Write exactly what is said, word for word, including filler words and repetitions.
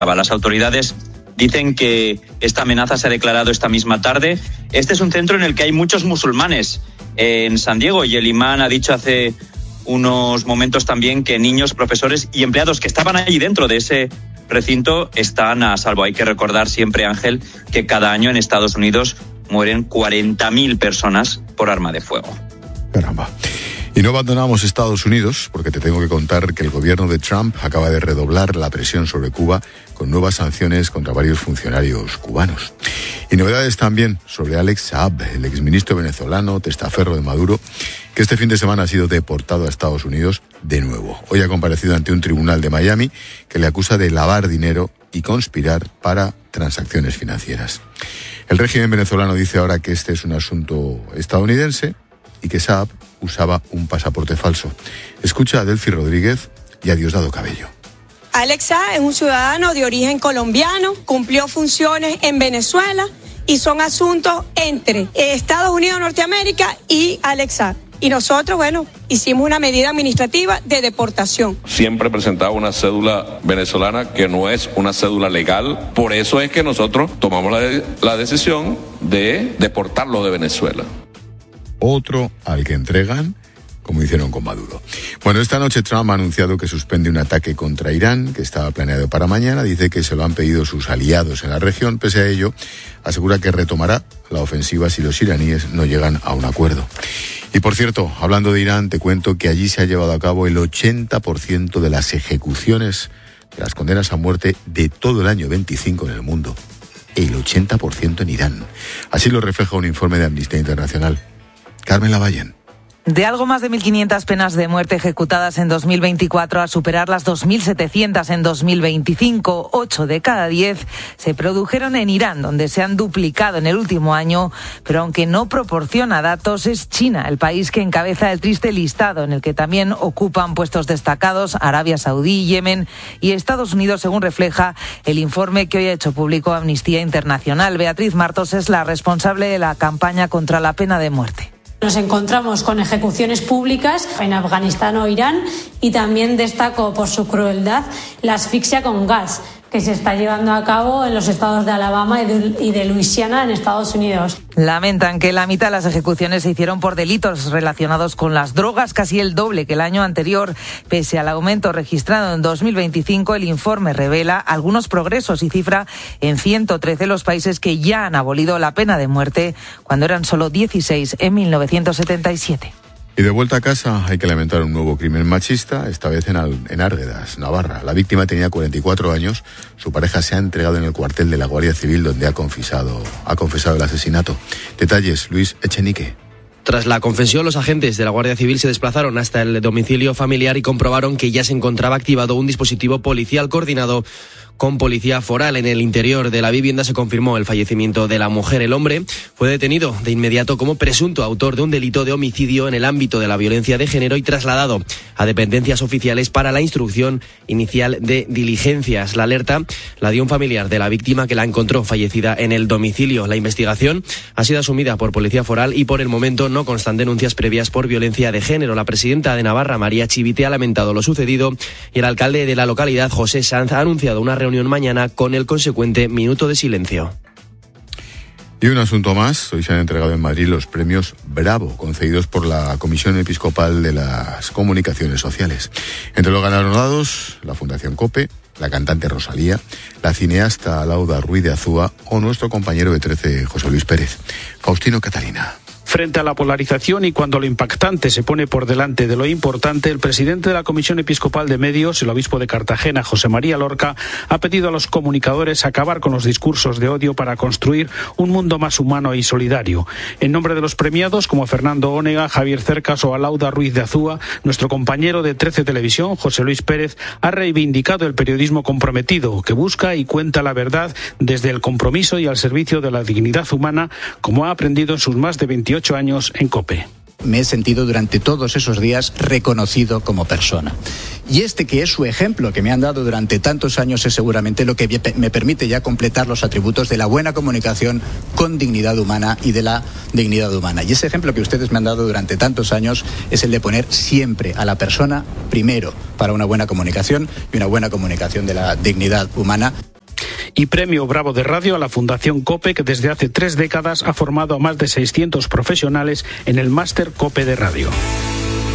Las autoridades dicen que esta amenaza se ha declarado esta misma tarde. Este es un centro en el que hay muchos musulmanes en San Diego y el imán ha dicho hace unos momentos también que niños, profesores y empleados que estaban allí dentro de ese recinto están a salvo. Hay que recordar siempre, Ángel, que cada año en Estados Unidos mueren cuarenta mil personas por arma de fuego. Caramba. Y no abandonamos Estados Unidos porque te tengo que contar que el gobierno de Trump acaba de redoblar la presión sobre Cuba con nuevas sanciones contra varios funcionarios cubanos. Y novedades también sobre Alex Saab, el exministro venezolano, testaferro de Maduro, que este fin de semana ha sido deportado a Estados Unidos de nuevo. Hoy ha comparecido ante un tribunal de Miami que le acusa de lavar dinero y conspirar para transacciones financieras. El régimen venezolano dice ahora que este es un asunto estadounidense y que Saab usaba un pasaporte falso. Escucha a Delphi Rodríguez y a Diosdado Cabello. Alex Saab es un ciudadano de origen colombiano, cumplió funciones en Venezuela y son asuntos entre Estados Unidos de Norteamérica y Alex Saab. Y nosotros, bueno, hicimos una medida administrativa de deportación. Siempre presentaba una cédula venezolana que no es una cédula legal. Por eso es que nosotros tomamos la, de, la decisión de deportarlo de Venezuela. Otro al que entregan, como hicieron con Maduro. Bueno, esta noche Trump ha anunciado que suspende un ataque contra Irán, que estaba planeado para mañana. Dice que se lo han pedido sus aliados en la región. Pese a ello, asegura que retomará la ofensiva si los iraníes no llegan a un acuerdo. Y por cierto, hablando de Irán, te cuento que allí se ha llevado a cabo el ochenta por ciento de las ejecuciones, de las condenas a muerte de todo el año veinticinco en el mundo. El ochenta por ciento en Irán. Así lo refleja un informe de Amnistía Internacional. Carmen Lavallén. De algo más de mil quinientas penas de muerte ejecutadas en dos mil veinticuatro a superar las dos mil setecientas en dos mil veinticinco, ocho de cada diez se produjeron en Irán, donde se han duplicado en el último año, pero aunque no proporciona datos, es China el país que encabeza el triste listado, en el que también ocupan puestos destacados Arabia Saudí, Yemen y Estados Unidos, según refleja el informe que hoy ha hecho público Amnistía Internacional. Beatriz Martos es la responsable de la campaña contra la pena de muerte. Nos encontramos con ejecuciones públicas en Afganistán o Irán y también destaco por su crueldad la asfixia con gas que se está llevando a cabo en los estados de Alabama y de, y de Luisiana en Estados Unidos. Lamentan que la mitad de las ejecuciones se hicieron por delitos relacionados con las drogas, casi el doble que el año anterior. Pese al aumento registrado en dos mil veinticinco, el informe revela algunos progresos y cifra en ciento trece los países que ya han abolido la pena de muerte, cuando eran solo dieciséis en mil novecientos setenta y siete. Y de vuelta a casa hay que lamentar un nuevo crimen machista, esta vez en, Al- en Árguedas, Navarra. La víctima tenía cuarenta y cuatro años, su pareja se ha entregado en el cuartel de la Guardia Civil donde ha confesado, ha confesado el asesinato. Detalles, Luis Echenique. Tras la confesión, los agentes de la Guardia Civil se desplazaron hasta el domicilio familiar y comprobaron que ya se encontraba activado un dispositivo policial coordinado con policía foral. En el interior de la vivienda se confirmó el fallecimiento de la mujer. El hombre fue detenido de inmediato como presunto autor de un delito de homicidio en el ámbito de la violencia de género y trasladado a dependencias oficiales para la instrucción inicial de diligencias. La alerta la dio un familiar de la víctima que la encontró fallecida en el domicilio. La investigación ha sido asumida por policía foral y por el momento no constan denuncias previas por violencia de género. La presidenta de Navarra, María Chivite, ha lamentado lo sucedido y el alcalde de la localidad, José Sanz, ha anunciado una reunión mañana con el consecuente minuto de silencio. Y un asunto más, hoy se han entregado en Madrid los premios Bravo, concedidos por la Comisión Episcopal de las Comunicaciones Sociales. Entre los galardonados, la Fundación COPE, la cantante Rosalía, la cineasta Lauda Ruiz de Azúa o nuestro compañero de trece, José Luis Pérez. Faustino Catalina. Frente a la polarización y cuando lo impactante se pone por delante de lo importante, el presidente de la Comisión Episcopal de Medios, el obispo de Cartagena, José María Lorca, ha pedido a los comunicadores acabar con los discursos de odio para construir un mundo más humano y solidario. En nombre de los premiados, como Fernando Ónega, Javier Cercas o Alauda Ruiz de Azúa, nuestro compañero de trece Televisión, José Luis Pérez, ha reivindicado el periodismo comprometido, que busca y cuenta la verdad desde el compromiso y al servicio de la dignidad humana, como ha aprendido en sus más de veintiocho años en COPE. Me he sentido durante todos esos días reconocido como persona. Y este que es su ejemplo, que me han dado durante tantos años, es seguramente lo que me permite ya completar los atributos de la buena comunicación con dignidad humana y de la dignidad humana. Y ese ejemplo que ustedes me han dado durante tantos años es el de poner siempre a la persona primero para una buena comunicación y una buena comunicación de la dignidad humana. Y premio Bravo de Radio a la Fundación COPE, que desde hace tres décadas ha formado a más de seiscientos profesionales en el máster COPE de Radio.